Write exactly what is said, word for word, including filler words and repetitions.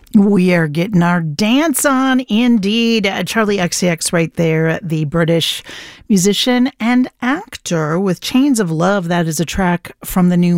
We are getting our dance on, indeed. Uh, Charlie X C X right there, the British musician and actor with Chains of Love. That is a track from the new